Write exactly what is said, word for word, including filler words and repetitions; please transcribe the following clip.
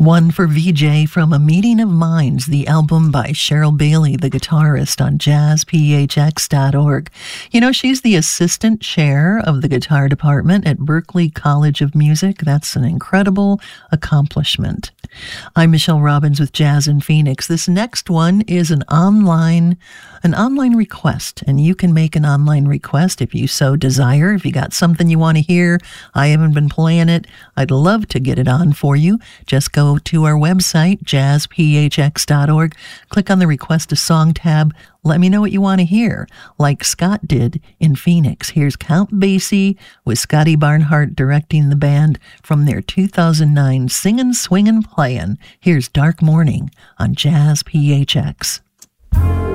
One for V J from A Meeting of Minds, the album by Cheryl Bailey, the guitarist, on jazz p h x dot org. You know, she's the assistant chair of the guitar department at Berklee College of Music. That's an incredible accomplishment. I'm Michelle Robbins with Jazz in Phoenix. This next one is an online an online request, and you can make an online request if you so desire. If you got something you want to hear, I haven't been playing it, I'd love to get it on for you. Just go to our website, jazz p h x dot org, click on the Request a Song tab, let me know what you want to hear, like Scott did in Phoenix. Here's Count Basie with Scotty Barnhart directing the band from their two thousand nine Singin', Swingin', Playin'. Here's Dark Morning on Jazz P H X.